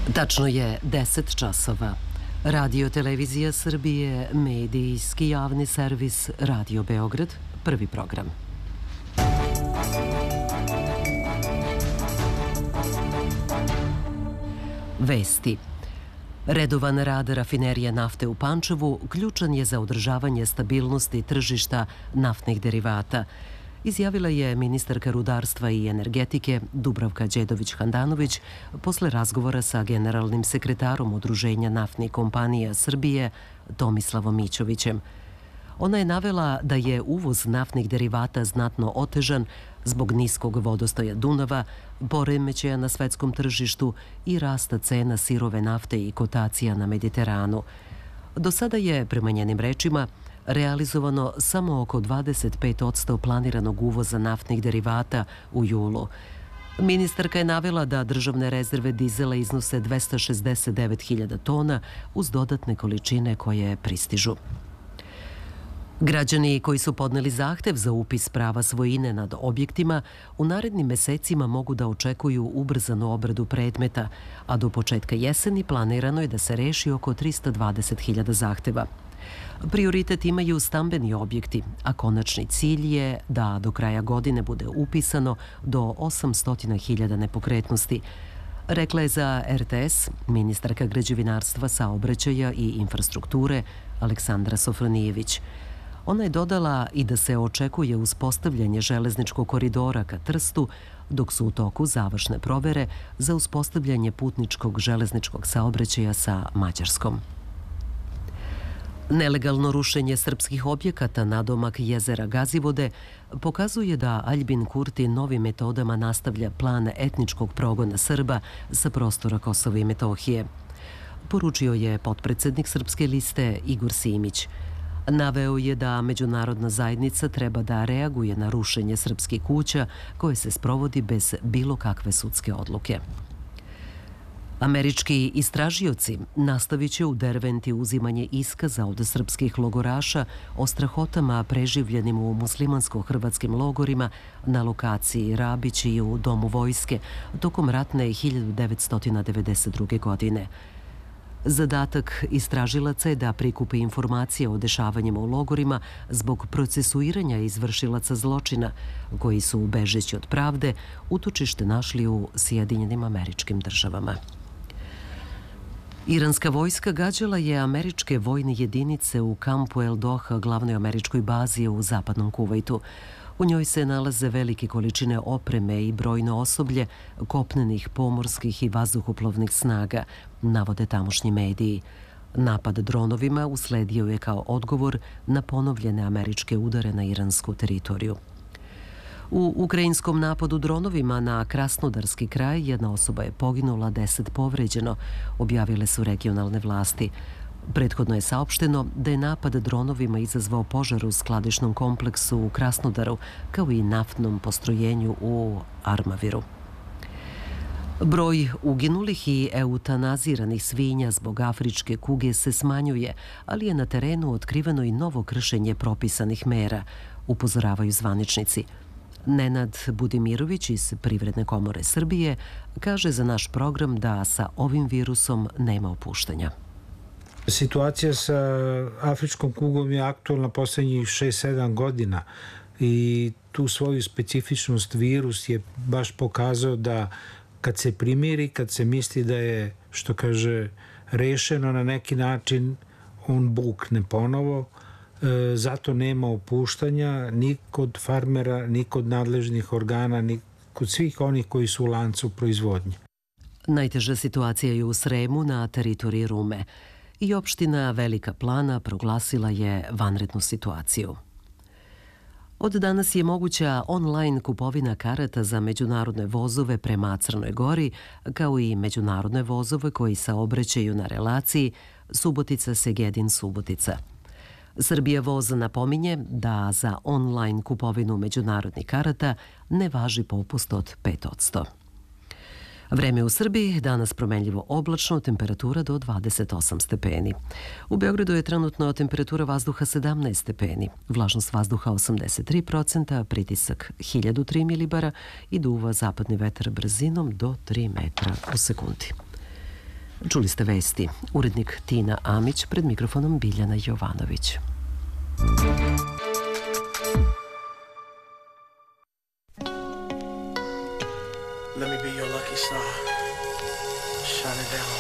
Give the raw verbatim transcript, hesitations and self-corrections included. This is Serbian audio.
Tačno je deset časova. Radio Televizija Srbije, medijski javni servis Radio Beograd, prvi program. Vesti. Redovan rad rafinerije nafte u Pančevu ključan je za održavanje stabilnosti tržišta naftnih derivata, izjavila je ministarka rudarstva i energetike Dubravka Đedović-Handanović posle razgovora sa generalnim sekretarom Udruženja naftnih kompanija Srbije Tomislavom Mićovićem. Ona je navela da je uvoz naftnih derivata znatno otežan zbog niskog vodostaja Dunava, poremećaja na svetskom tržištu i rasta cena sirove nafte i kotacija na Mediteranu. Do sada je, prema njenim rečima, realizovano samo oko dvadeset pet posto planiranog uvoza naftnih derivata u julu. Ministarka je navela da državne rezerve dizela iznose dvesta šezdeset devet hiljada tona uz dodatne količine koje pristižu. Građani koji su podneli zahtev za upis prava svojine nad objektima u narednim mesecima mogu da očekuju ubrzanu obradu predmeta, a do početka jeseni planirano je da se reši oko trista dvadeset hiljada zahteva. Prioritet imaju stambeni objekti, a konačni cilj je da do kraja godine bude upisano do osamsto hiljada nepokretnosti, rekla je za R T S ministarka građevinarstva, saobraćaja i infrastrukture Aleksandra Sofronijević. Ona je dodala i da se očekuje uspostavljanje železničkog koridora ka Trstu, dok su u toku završne provere za uspostavljanje putničkog železničkog saobraćaja sa Mađarskom. Nelegalno rušenje srpskih objekata nadomak jezera Gazivode pokazuje da Aljbin Kurti novim metodama nastavlja plan etničkog progona Srba sa prostora Kosova i Metohije. Poručio je potpredsednik Srpske liste Igor Simić. Naveo je da međunarodna zajednica treba da reaguje na rušenje srpskih kuća koje se sprovodi bez bilo kakve sudske odluke. Američki istražioci nastavit će u Derventi uzimanje iskaza od srpskih logoraša o strahotama preživljenim u muslimansko-hrvatskim logorima na lokaciji Rabić i u Domu vojske tokom ratne hiljadu devetsto devedeset druge. godine. Zadatak istražilaca je da prikupe informacije o dešavanjima u logorima zbog procesuiranja izvršilaca zločina koji su, bežeći od pravde, utočište našli u Sjedinjenim Američkim Državama. Iranska vojska gađala je američke vojne jedinice u kampu El Doha, glavnoj američkoj bazi u zapadnom Kuvajtu. U njoj se nalaze velike količine opreme i brojno osoblje kopnenih, pomorskih i vazduhoplovnih snaga, navode tamošnji mediji. Napad dronovima usledio je kao odgovor na ponovljene američke udare na iransku teritoriju. U ukrajinskom napadu dronovima na Krasnodarski kraj jedna osoba je poginula, deset povređeno, objavile su regionalne vlasti. Prethodno je saopšteno da je napad dronovima izazvao požar u skladišnom kompleksu u Krasnodaru, kao i naftnom postrojenju u Armaviru. Broj uginulih i eutanaziranih svinja zbog afričke kuge se smanjuje, ali je na terenu otkriveno i novo kršenje propisanih mera, upozoravaju zvaničnici. Nenad Budimirović iz Privredne komore Srbije kaže za naš program da sa ovim virusom nema opuštanja. Situacija sa afričkom kugom je aktualna poslednjih šest sedam godina i tu svoju specifičnost virus je baš pokazao da kad se primiri, kad se misli da je, što kaže, rešeno na neki način, on bukne ponovo. Zato nema opuštanja ni kod farmera, ni kod nadležnih organa, ni kod svih onih koji su u lancu proizvodnje. Najteža situacija je u Sremu na teritoriji Rume i opština Velika Plana proglasila je vanrednu situaciju. Od danas je moguća online kupovina karata za međunarodne vozove prema Crnoj Gori, kao i međunarodne vozove koji saobraćaju na relaciji Subotica-Segedin-Subotica. Srbija voz napominje da za online kupovinu međunarodnih karata ne važi popust od pet posto. Vreme u Srbiji danas promenljivo oblačno, temperatura do dvadeset osam stepeni. U Beogradu je trenutno temperatura vazduha sedamnaest stepeni, vlažnost vazduha osamdeset tri procenta, pritisak hiljadu tri milibara i duva zapadni vetar brzinom do tri metra u sekundi. Čuli ste vesti. Urednik Tina Amić, pred mikrofonom Biljana Jovanović. Let me be your lucky star. Shine it down.